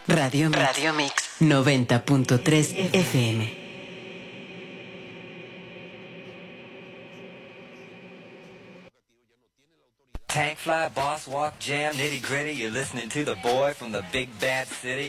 Radio Mix 90.3 FM. Tank fly, boss walk, jam, nitty gritty. You're listening to the boy from the big bad city.